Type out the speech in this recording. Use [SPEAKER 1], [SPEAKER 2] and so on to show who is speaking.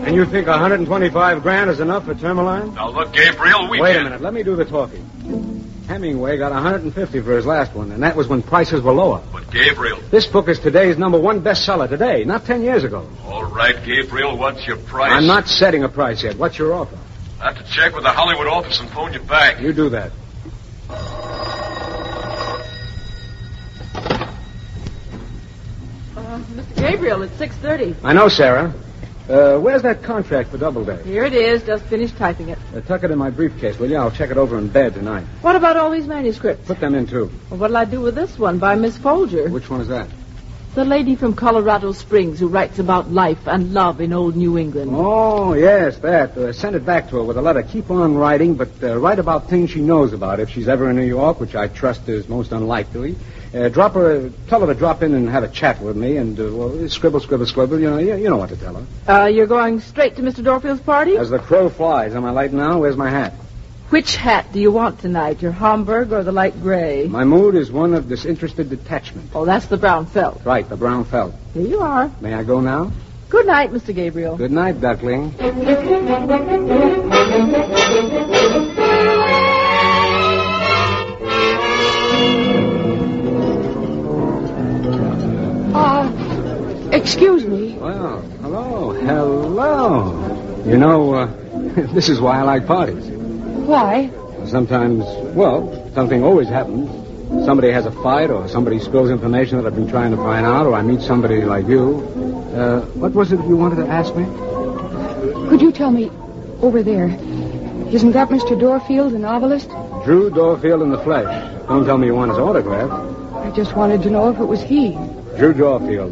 [SPEAKER 1] And you think 125 grand is enough for Tourmaline?
[SPEAKER 2] Now, look, Gabriel,
[SPEAKER 1] Wait a minute. Let me do the talking. Hemingway got 150 for his last one, and that was when prices were lower.
[SPEAKER 2] But, Gabriel...
[SPEAKER 1] This book is today's #1 bestseller today, not 10 years ago.
[SPEAKER 2] All right, Gabriel, what's your price?
[SPEAKER 1] I'm not setting a price yet. What's your offer?
[SPEAKER 2] I have to check with the Hollywood office and phone you back.
[SPEAKER 1] You do that.
[SPEAKER 3] Mr. Gabriel, it's 6:30.
[SPEAKER 1] I know, Sarah. Where's that contract for Doubleday?
[SPEAKER 3] Here it is. Just finished typing it.
[SPEAKER 1] Tuck it in my briefcase, will you? I'll check it over in bed tonight.
[SPEAKER 3] What about all these manuscripts?
[SPEAKER 1] Put them in, too.
[SPEAKER 3] Well, what'll I do with this one by Miss Folger?
[SPEAKER 1] Which one is that?
[SPEAKER 3] The lady from Colorado Springs who writes about life and love in old New England.
[SPEAKER 1] Oh, yes, that. Send it back to her with a letter. Keep on writing, but write about things she knows about if she's ever in New York, which I trust is most unlikely. Tell her to drop in and have a chat with me and, scribble. You know what to tell her.
[SPEAKER 3] You're going straight to Mr. Dorfield's party?
[SPEAKER 1] As the crow flies. Am I late now? Where's my hat?
[SPEAKER 3] Which hat do you want tonight, your Homburg or the light gray?
[SPEAKER 1] My mood is one of disinterested detachment.
[SPEAKER 3] Oh, that's the brown felt.
[SPEAKER 1] Right, the brown felt.
[SPEAKER 3] Here you are.
[SPEAKER 1] May I go now?
[SPEAKER 3] Good night, Mr. Gabriel.
[SPEAKER 1] Good night, duckling.
[SPEAKER 3] Excuse me.
[SPEAKER 1] Well, hello. You know, this is why I like parties.
[SPEAKER 3] Why?
[SPEAKER 1] Sometimes, something always happens. Somebody has a fight, or somebody spills information that I've been trying to find out, or I meet somebody like you. What was it you wanted to ask me?
[SPEAKER 4] Could you tell me, over there, isn't that Mr. Dorfield, the novelist?
[SPEAKER 1] Drew Dorfield in the flesh. Don't tell me you want his autograph.
[SPEAKER 4] I just wanted to know if it was he.
[SPEAKER 1] Drew Dorfield.